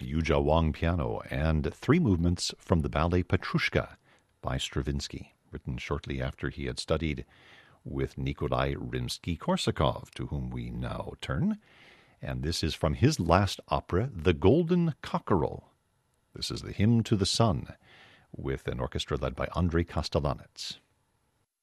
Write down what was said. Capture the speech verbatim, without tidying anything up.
Yuja Wang piano, and three movements from the ballet Petrushka by Stravinsky, written shortly after he had studied with Nikolai Rimsky-Korsakov, to whom we now turn. And this is from his last opera, The Golden Cockerel. This is the Hymn to the Sun, with an orchestra led by Andrei Kostelanetz.